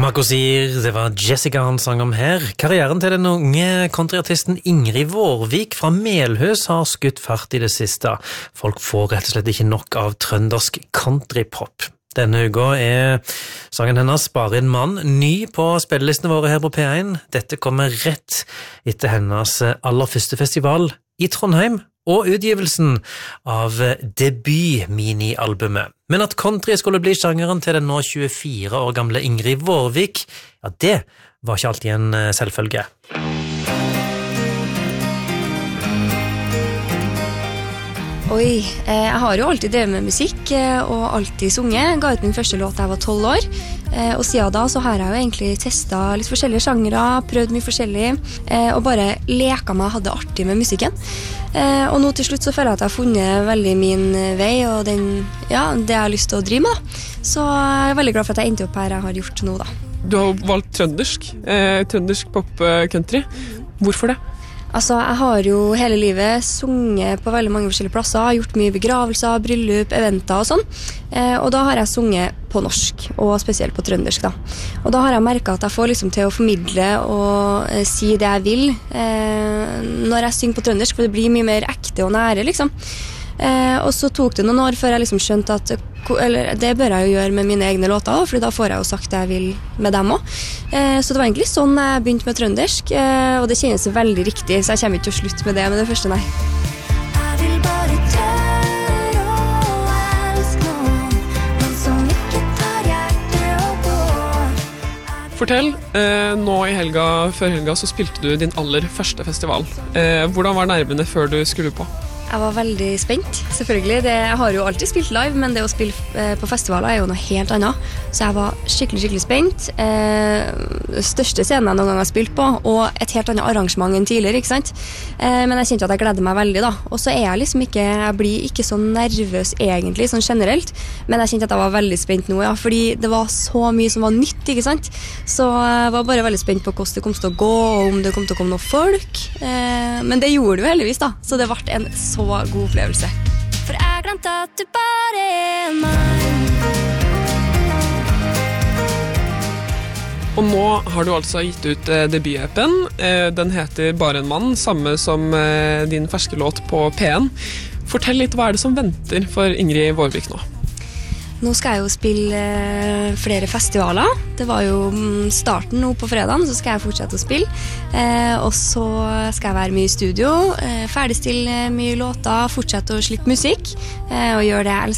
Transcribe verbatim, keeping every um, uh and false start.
Marco sier, det var Jessica han sang om her. Karrieren til den unge countryartisten Ingrid Vårvik fra Melhus har skutt fart i det siste. Folk får rett og slett ikke nok av trøndersk countrypop. Denne uka er sangen hennes Bare en mann ny på spillelistene våre her på P én. Dette kommer rett etter hennes aller første festival i Trondheim og utgivelsen av debut-mini-albumet. Men at country skulle bli sjangeren til den nå tjuefire år gamle Ingrid Vårvik, ja, det var ikke alltid en selvfølge. Oi, jeg har jo alltid drevet med musikk og alltid sunget. Jeg ga ut min første låt da jeg var tolv år. Og siden da så har jeg jo egentlig testet litt forskjellige sjangere, prøvd mye forskjellig, og bare leka meg og hadde det artig med musikken. Og nå til slutt så føler jeg at jeg har funnet veldig min vei og den, ja, det jeg har lyst til å drive med. Da. Så jeg er veldig glad for at jeg endte opp her jeg har gjort nå. Da. Du har valgt trøndersk, eh, trøndersk pop-country. Hvorfor det? Altså, jeg har jo hele livet sunget på veldig mange forskjellige plasser, gjort mye begravelser, bryllup, eventer og sånn. Eh, og da har jeg sunget på norsk, og spesielt på trøndersk da. Og da har jeg merket at jeg får liksom til å formidle og eh, si det jeg vil eh, når jeg synger på trøndersk, for det blir mye mer ekte og nære, liksom. Eh, og så tok det noen år før jeg liksom skjønte at eller, det bør jeg jo gjøre med mine egne låter, for da får jeg jo sagt det jeg vil med dem også. Eh, så det var egentlig sånn jeg begynte med trøndersk, eh, og det kjennes veldig riktig, så jeg kommer ikke til å slutte med det med det første, nei. Jeg vil bare tørre å elske noen, men som ikke tar hjertet å gå. Fortell, eh, nå i helga, før helga så spilte du din aller første festival. Eh, hvordan var nervene før du skulle på? Jeg var veldig spent, selvfølgelig. Det, jeg har jo alltid spilt live, men det å spille eh, på festivaler er jo noe helt annet. Så jeg var skikkelig, skikkelig spent. Eh, største scenen jeg noen gang har spilt på, og et helt annet arrangement enn tidligere, ikke sant? Eh, men jeg kjente at jeg gledde meg veldig da. Og så er jeg liksom ikke, jeg blir ikke så nervøs egentlig, sånn generelt. Men jeg kjente at jeg var veldig spent nå, ja, fordi det var så mye som var nytt, ikke sant? Så jeg var bare veldig spent på hvordan det kom til å gå, og om det kom til å komme noen folk. Eh, men det gjorde det jo heldigvis da, så det ble en så god opplevelse. For jeg glemte at du bare er meg. Og nå har du altså gitt ut eh, debut-appen. Eh, den heter Bare en mann, samme som eh, din ferske låt på P én. Fortell litt, hva er det som venter for Ingrid Vårvik nå? Nå skal jeg jo spille eh, flere festivaler. Det var jo starten nå på fredagen, så skal jeg fortsette å spille. Eh, og så skal jeg være mye i studio, eh, ferdigstille mye låter, fortsette å slippe musikk, eh, og gjøre det jeg elsker.